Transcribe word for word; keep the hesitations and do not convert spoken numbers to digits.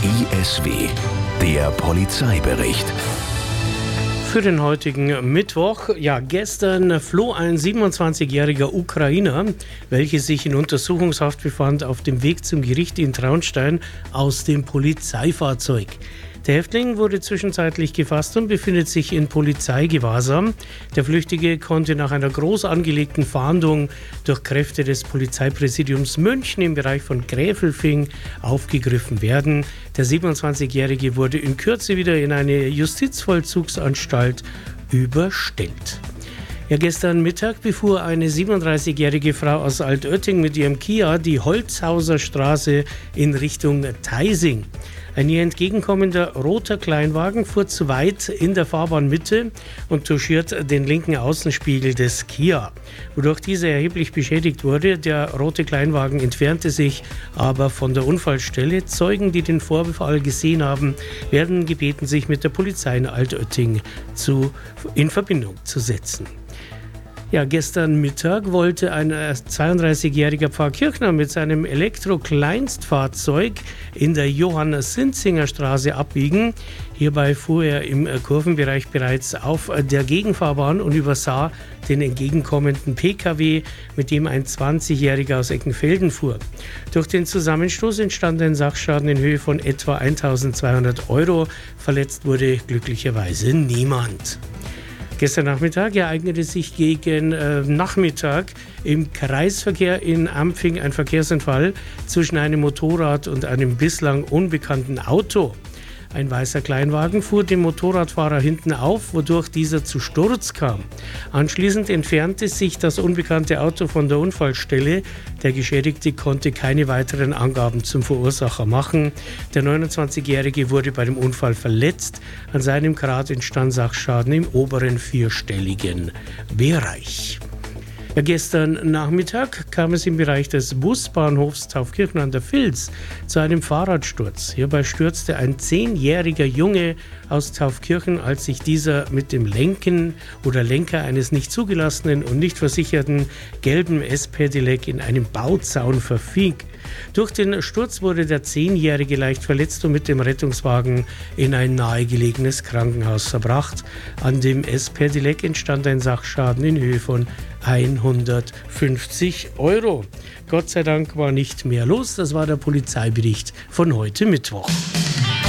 I S W, der Polizeibericht. Für den heutigen Mittwoch, ja, gestern floh ein siebenundzwanzigjähriger Ukrainer, welcher sich in Untersuchungshaft befand, auf dem Weg zum Gericht in Traunstein aus dem Polizeifahrzeug. Der Häftling wurde zwischenzeitlich gefasst und befindet sich in Polizeigewahrsam. Der Flüchtige konnte nach einer groß angelegten Fahndung durch Kräfte des Polizeipräsidiums München im Bereich von Gräfelfing aufgegriffen werden. Der siebenundzwanzigjährige wurde in Kürze wieder in eine Justizvollzugsanstalt überstellt. Ja, gestern Mittag befuhr eine siebenunddreißigjährige Frau aus Altötting mit ihrem Kia die Holzhauser Straße in Richtung Theising. Ein ihr entgegenkommender roter Kleinwagen fuhr zu weit in der Fahrbahnmitte und touchiert den linken Außenspiegel des Kia, wodurch dieser erheblich beschädigt wurde. Der rote Kleinwagen entfernte sich aber von der Unfallstelle. Zeugen, die den Vorfall gesehen haben, werden gebeten, sich mit der Polizei in Altötting zu, in Verbindung zu setzen. Ja, gestern Mittag wollte ein zweiunddreißigjähriger Pfarrkirchner mit seinem Elektro-Kleinstfahrzeug in der Johannes-Sinzinger Straße abbiegen. Hierbei fuhr er im Kurvenbereich bereits auf der Gegenfahrbahn und übersah den entgegenkommenden P K W, mit dem ein zwanzigjähriger aus Eckenfelden fuhr. Durch den Zusammenstoß entstand ein Sachschaden in Höhe von etwa eintausendzweihundert Euro. Verletzt wurde glücklicherweise niemand. Gestern Nachmittag ereignete sich gegen äh, Nachmittag im Kreisverkehr in Ampfing ein Verkehrsunfall zwischen einem Motorrad und einem bislang unbekannten Auto. Ein weißer Kleinwagen fuhr dem Motorradfahrer hinten auf, wodurch dieser zu Sturz kam. Anschließend entfernte sich das unbekannte Auto von der Unfallstelle. Der Geschädigte konnte keine weiteren Angaben zum Verursacher machen. Der neunundzwanzigjährige wurde bei dem Unfall verletzt. An seinem Grad entstand Sachschaden im oberen vierstelligen Bereich. Ja, gestern Nachmittag kam es im Bereich des Busbahnhofs Taufkirchen an der Vils zu einem Fahrradsturz. Hierbei stürzte ein zehnjähriger Junge aus Taufkirchen, als sich dieser mit dem Lenken oder Lenker eines nicht zugelassenen und nicht versicherten gelben S-Pedelec in einem Bauzaun verfing. Durch den Sturz wurde der Zehnjährige leicht verletzt und mit dem Rettungswagen in ein nahegelegenes Krankenhaus verbracht. An dem S-Pedelec entstand ein Sachschaden in Höhe von hundertfünfzig Euro. Gott sei Dank war nicht mehr los. Das war der Polizeibericht von heute Mittwoch.